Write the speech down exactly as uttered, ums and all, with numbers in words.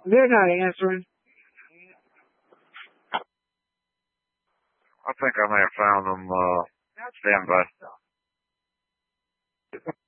They're not answering. I think I may have found them, uh, stand by.